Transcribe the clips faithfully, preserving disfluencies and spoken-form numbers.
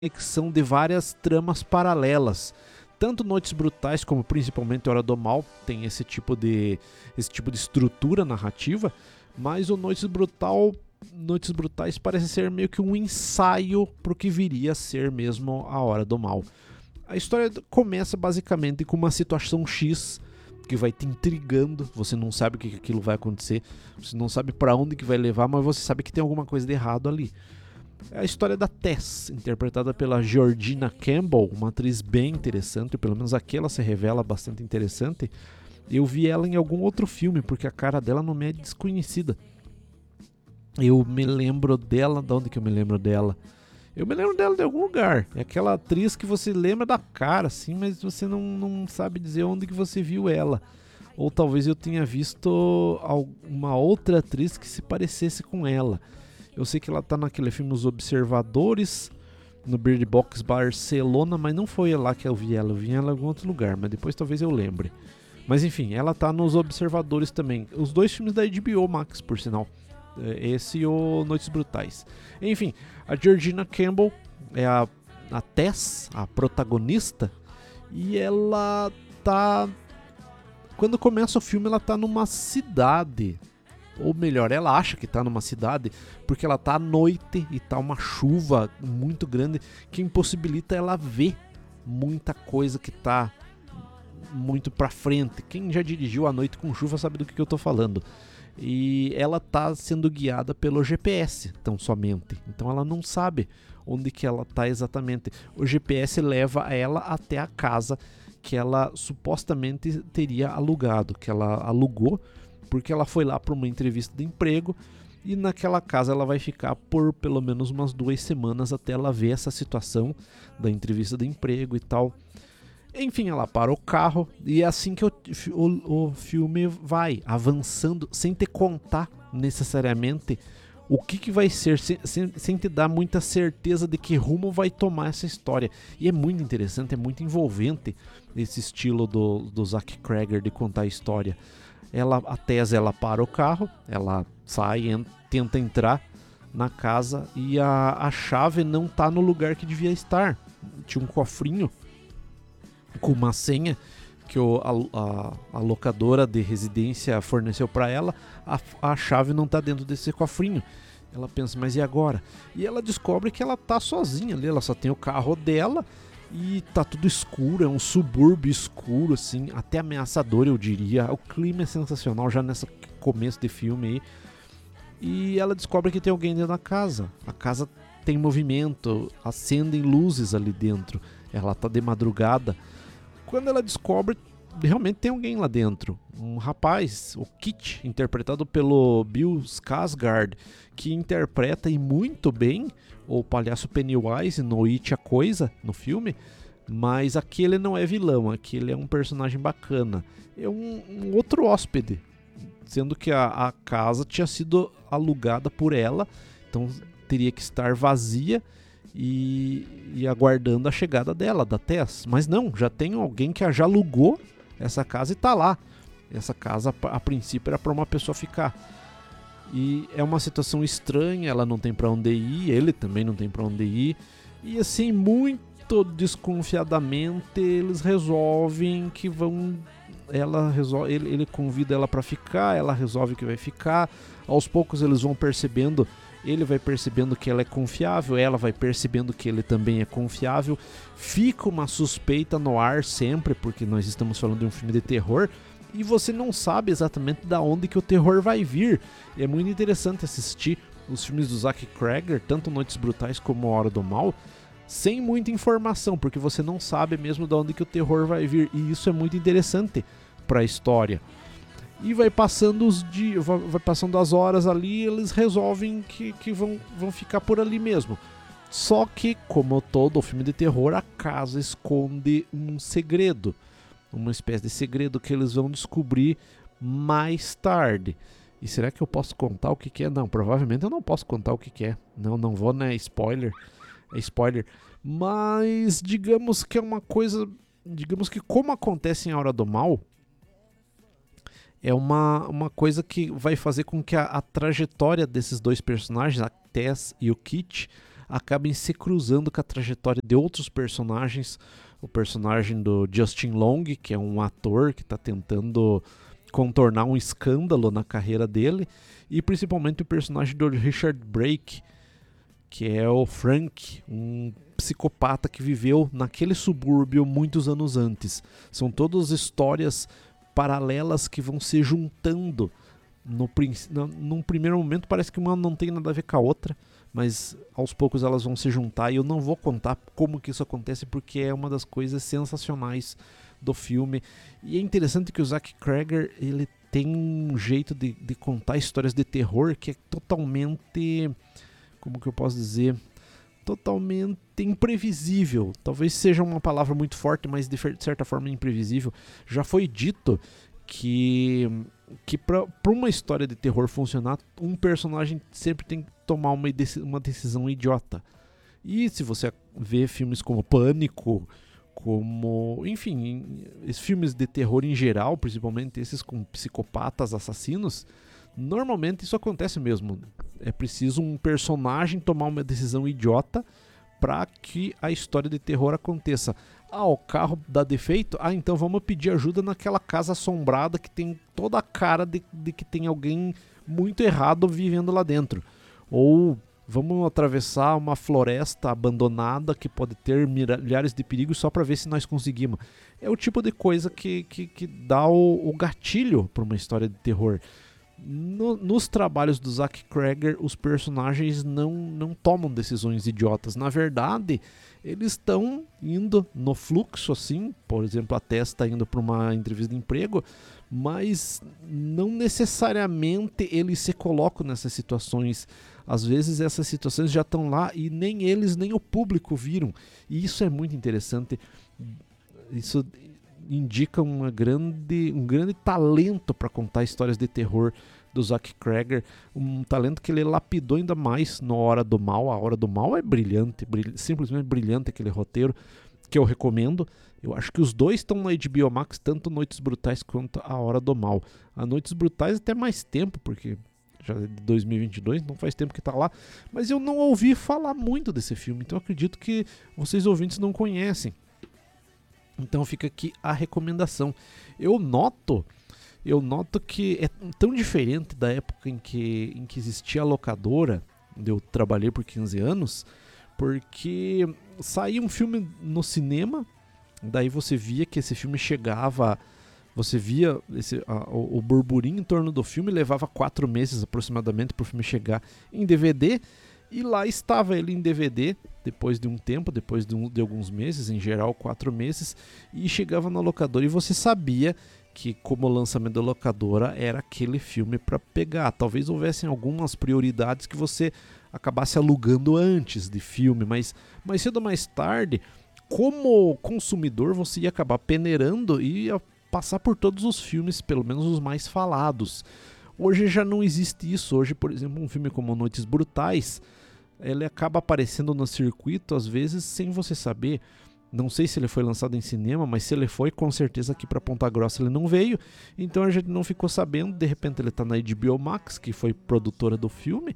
conexão de várias tramas paralelas. Tanto Noites Brutais como principalmente Hora do Mal tem esse tipo de, esse tipo de estrutura narrativa, mas o Noites Brutal, Noites Brutais parece ser meio que um ensaio para o que viria a ser mesmo a Hora do Mal. A história começa basicamente com uma situação X que vai te intrigando, você não sabe o que aquilo vai acontecer, você não sabe para onde que vai levar, mas você sabe que tem alguma coisa de errado ali. É a história da Tess, interpretada pela Georgina Campbell, uma atriz bem interessante, pelo menos aqui ela se revela bastante interessante. Eu vi ela em algum outro filme, porque a cara dela não me é desconhecida. Eu me lembro dela, de onde que eu me lembro dela? Eu me lembro dela de algum lugar. É aquela atriz que você lembra da cara, assim, mas você não, não sabe dizer onde que você viu ela. Ou talvez eu tenha visto uma outra atriz que se parecesse com ela. Eu sei que ela tá naquele filme Os Observadores, no Bird Box Barcelona, mas não foi lá que eu vi ela, eu vi ela em algum outro lugar, mas depois talvez eu lembre. Mas enfim, ela tá nos Observadores também. Os dois filmes da H B O Max, por sinal. Esse e o Noites Brutais. Enfim, a Georgina Campbell é a, a Tess, a protagonista, e ela tá... Quando começa o filme, ela tá numa cidade... Ou melhor, ela acha que tá numa cidade porque ela tá à noite e tá uma chuva muito grande que impossibilita ela ver muita coisa que tá muito pra frente. Quem já dirigiu à noite com chuva sabe do que, que eu tô falando. E ela tá sendo guiada pelo G P S, tão somente. Então ela não sabe onde que ela tá exatamente. O G P S leva ela até a casa que ela supostamente teria alugado, que ela alugou, porque ela foi lá para uma entrevista de emprego e naquela casa ela vai ficar por pelo menos umas duas semanas até ela ver essa situação da entrevista de emprego e tal. Enfim, ela para o carro e é assim que o, o, o filme vai avançando sem te contar necessariamente o que, que vai ser, sem, sem, sem te dar muita certeza de que rumo vai tomar essa história. E é muito interessante, é muito envolvente esse estilo do, do Zach Cregger de contar a história. Ela, a Tess, ela para o carro, ela sai, ent, tenta entrar na casa e a, a chave não tá no lugar que devia estar. Tinha um cofrinho com uma senha que o, a, a, a locadora de residência forneceu para ela. A, a chave não tá dentro desse cofrinho. Ela pensa, mas e agora? E ela descobre que ela tá sozinha ali, ela só tem o carro dela. E tá tudo escuro, é um subúrbio escuro, assim, até ameaçador, eu diria. O clima é sensacional já nesse começo de filme aí. E ela descobre que tem alguém dentro da casa. A casa tem movimento, acendem luzes ali dentro. Ela tá de madrugada. Quando ela descobre, realmente tem alguém lá dentro. Um rapaz, o Kit, interpretado pelo Bill Skarsgård, que interpreta e muito bem o palhaço Pennywise no It a Coisa, no filme, mas aqui ele não é vilão, aqui ele é um personagem bacana. É um, um outro hóspede, sendo que a, a casa tinha sido alugada por ela, então teria que estar vazia e, e aguardando a chegada dela, da Tess. Mas não, já tem alguém que já alugou essa casa e tá lá. Essa casa, a princípio, era para uma pessoa ficar. E é uma situação estranha, ela não tem pra onde ir, ele também não tem pra onde ir. E assim, muito desconfiadamente, eles resolvem que vão... Ela resolve, ele, ele convida ela pra ficar, ela resolve que vai ficar. Aos poucos eles vão percebendo, ele vai percebendo que ela é confiável, ela vai percebendo que ele também é confiável. Fica uma suspeita no ar sempre, porque nós estamos falando de um filme de terror. E você não sabe exatamente da onde que o terror vai vir. E é muito interessante assistir os filmes do Zach Cregger, tanto Noites Brutais como A Hora do Mal, sem muita informação, porque você não sabe mesmo da onde que o terror vai vir. E isso é muito interessante para a história. E vai passando os dias, vai passando as horas ali, eles resolvem que, que vão, vão ficar por ali mesmo. Só que, como todo filme de terror, a casa esconde um segredo. Uma espécie de segredo que eles vão descobrir mais tarde. E será que eu posso contar o que, que é? Não, provavelmente eu não posso contar o que, que é. Não, não vou, né? Spoiler. É spoiler. Mas digamos que é uma coisa... Digamos que como acontece em A Hora do Mal, é uma, uma coisa que vai fazer com que a, a trajetória desses dois personagens, a Tess e o Kit, acabem se cruzando com a trajetória de outros personagens. O personagem do Justin Long, que é um ator que está tentando contornar um escândalo na carreira dele, e principalmente o personagem do Richard Brake, que é o Frank, um psicopata que viveu naquele subúrbio muitos anos antes. São todas histórias paralelas que vão se juntando. No, no, num primeiro momento parece que uma não tem nada a ver com a outra, mas aos poucos elas vão se juntar, e eu não vou contar como que isso acontece, porque é uma das coisas sensacionais do filme. E é interessante que o Zach Cregger, ele tem um jeito de, de contar histórias de terror que é totalmente, como que eu posso dizer, totalmente imprevisível. Talvez seja uma palavra muito forte, mas de certa forma imprevisível. Já foi dito que, que para uma história de terror funcionar, um personagem sempre tem que tomar uma, uma decisão idiota. E se você vê filmes como Pânico, como, enfim, esses filmes de terror em geral, principalmente esses com psicopatas assassinos, normalmente isso acontece mesmo. É preciso um personagem tomar uma decisão idiota para que a história de terror aconteça. Ah, o carro dá defeito? Ah, então vamos pedir ajuda naquela casa assombrada que tem toda a cara de, de que tem alguém muito errado vivendo lá dentro. Ou vamos atravessar uma floresta abandonada que pode ter milhares de perigos só para ver se nós conseguimos. É o tipo de coisa que, que, que dá o, o gatilho para uma história de terror. No, nos trabalhos do Zach Cregger, os personagens não, não tomam decisões idiotas. Na verdade, eles estão indo no fluxo, assim, por exemplo, a Tess está indo para uma entrevista de emprego, mas não necessariamente eles se colocam nessas situações. Às vezes essas situações já estão lá e nem eles nem o público viram. E isso é muito interessante. Isso indica uma grande, um grande talento para contar histórias de terror do Zach Cregger, um talento que ele lapidou ainda mais no Hora do Mal. A Hora do Mal é brilhante, brilh, simplesmente brilhante aquele roteiro, que eu recomendo. Eu acho que os dois estão na H B O Max, tanto Noites Brutais quanto A Hora do Mal. A Noites Brutais até mais tempo, porque já é de dois mil e vinte e dois, não faz tempo que tá lá, mas eu não ouvi falar muito desse filme, então acredito que vocês ouvintes não conhecem. Então fica aqui a recomendação. Eu noto, eu noto que é tão diferente da época em que, em que existia a locadora, onde eu trabalhei por quinze anos, porque saía um filme no cinema, daí você via que esse filme chegava, você via esse, a, o, o burburinho em torno do filme, levava quatro meses aproximadamente para o filme chegar em D V D, e lá estava ele em D V D, depois de um tempo, depois de, um, de alguns meses, em geral quatro meses, e chegava na locadora e você sabia que como lançamento da locadora era aquele filme para pegar. Talvez houvessem algumas prioridades que você acabasse alugando antes de filme, mas mais cedo ou mais tarde, como consumidor, você ia acabar peneirando e ia passar por todos os filmes, pelo menos os mais falados. Hoje já não existe isso. Hoje, por exemplo, um filme como Noites Brutais, ele acaba aparecendo no circuito às vezes sem você saber. Não sei se ele foi lançado em cinema, mas se ele foi, com certeza aqui para Ponta Grossa ele não veio. Então a gente não ficou sabendo. De repente ele está na H B O Max, que foi produtora do filme,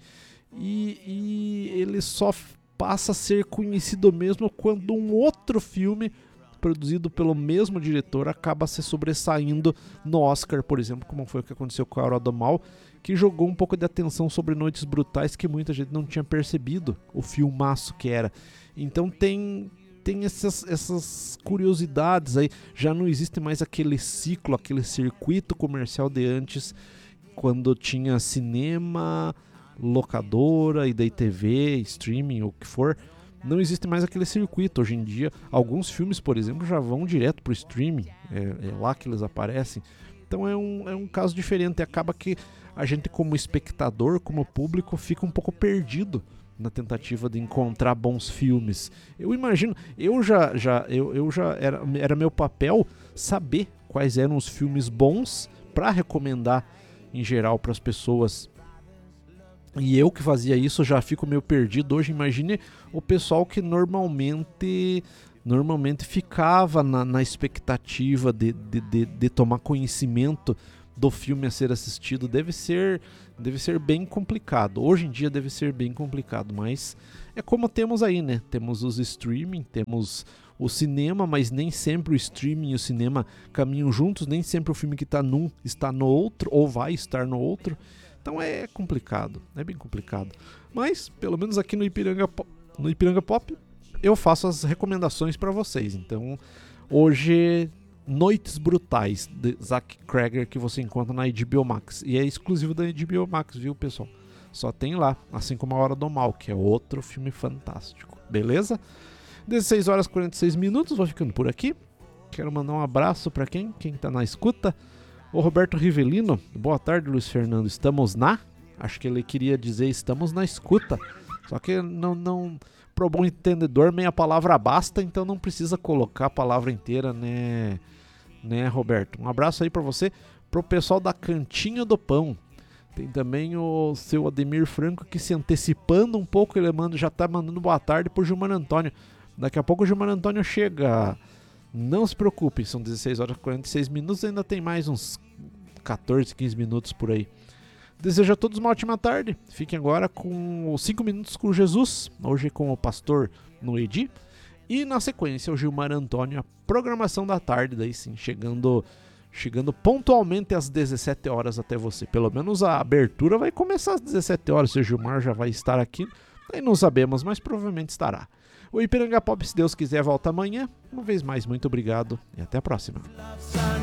e, e ele só passa a ser conhecido mesmo quando um outro filme produzido pelo mesmo diretor acaba se sobressaindo no Oscar, por exemplo, como foi o que aconteceu com A Hora do Mal, que jogou um pouco de atenção sobre Noites Brutais que muita gente não tinha percebido o filmaço que era. Então tem, tem essas, essas curiosidades aí. Já não existe mais aquele ciclo, aquele circuito comercial de antes, quando tinha cinema, locadora e daí T V, streaming, o que for. Não existe mais aquele circuito. Hoje em dia, alguns filmes, por exemplo, já vão direto para o streaming. É, é lá que eles aparecem. Então é um, é um caso diferente. Acaba que a gente, como espectador, como público, fica um pouco perdido na tentativa de encontrar bons filmes. Eu imagino, eu já, já, eu, eu já era, era meu papel saber quais eram os filmes bons para recomendar em geral para as pessoas. E eu que fazia isso já fico meio perdido. Hoje imagine o pessoal que normalmente, normalmente ficava na, na expectativa de, de, de, de tomar conhecimento do filme a ser assistido. Deve ser, deve ser bem complicado. Hoje em dia deve ser bem complicado, mas É como temos aí, né? Temos os streaming, temos o cinema, mas nem sempre o streaming e o cinema caminham juntos, nem sempre o filme que está num está no outro, ou vai estar no outro. Então é complicado, é bem complicado. Mas, pelo menos aqui no Ipiranga, no Ipiranga Pop, eu faço as recomendações para vocês. Então, hoje, Noites Brutais, de Zach Cregger, que você encontra na H B O Max. E é exclusivo da H B O Max, viu, pessoal? Só tem lá, assim como A Hora do Mal, que é outro filme fantástico. Beleza? dezesseis horas e quarenta e seis minutos, vou ficando por aqui. Quero mandar um abraço para quem? Quem tá na escuta? O Roberto Rivelino. Boa tarde, Luiz Fernando. Estamos na? Acho que ele queria dizer estamos na escuta. Só que não, não, pro bom entendedor, meia palavra basta, então não precisa colocar a palavra inteira, né, né, Roberto? Um abraço aí para você, pro pessoal da Cantinho do Pão. Tem também o seu Ademir Franco que se antecipando um pouco, ele manda, já tá mandando boa tarde pro Gilmar Antônio. Daqui a pouco o Gilmar Antônio chega. Não se preocupe, são dezesseis horas e quarenta e seis minutos, ainda tem mais uns catorze, quinze minutos por aí. Desejo a todos uma ótima tarde. Fiquem agora com os cinco minutos com Jesus, hoje com o pastor Noedi. E na sequência o Gilmar Antônio, a programação da tarde, daí sim, chegando, chegando pontualmente às dezessete horas até você. Pelo menos a abertura vai começar às dezessete horas, se o Gilmar já vai estar aqui, aí não sabemos, mas provavelmente estará. O Ipiranga Pop, se Deus quiser, volta amanhã. Uma vez mais, muito obrigado e até a próxima.